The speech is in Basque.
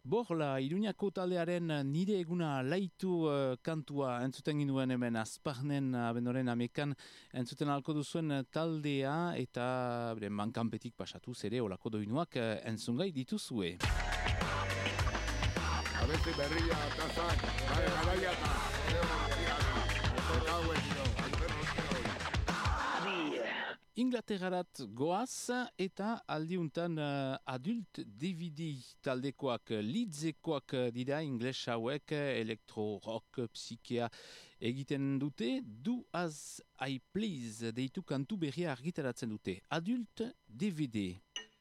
Borla, Iruñako taldearen nire eguna laitu kantua entzuten ginuen hemen Azparnen abendoren amekan entzuten alko duzuen taldea eta mankanpetik pasatu zere olako doinuak entzungai dituzue. Abeste berria, tazak, garaia Inglaterrarat goaz eta aldiuntan adult DVD taldekoak lidzekoak dira ingles hauek elektro-rock psikea egiten dute Do As I Please deitu kantu berria argitaratzen dute adult DVD.